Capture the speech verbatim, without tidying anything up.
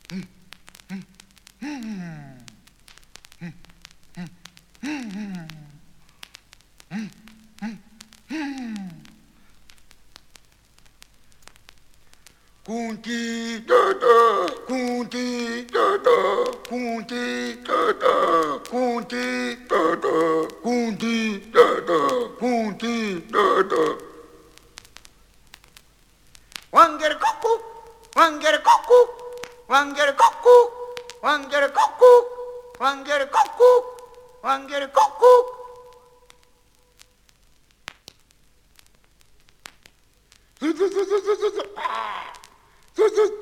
Kunti tata, kunti tata, kunti tata, kunti tata, kunti tata, kunti tata. Wanger kuku, wanger kuku, wanger kuku, wanger kuku, wanger kuku, wanger kuku. Sus sus sus sus sus sus. Sus sus.